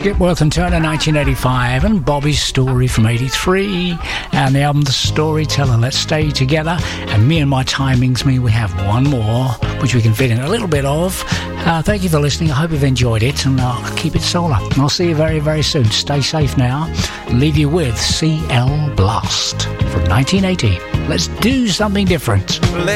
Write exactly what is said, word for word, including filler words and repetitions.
Skipworth and Turner, nineteen eighty-five, and Bobby's Story from eighty-three, and the album The Storyteller, Let's Stay Together. And Me and My Timings mean we have one more, which we can fit in a little bit of. Uh, thank you for listening. I hope you've enjoyed it, and I'll keep it solar. And I'll see you very, very soon. Stay safe now. Leave you with C L Blast from nineteen eighty. Let's do something different.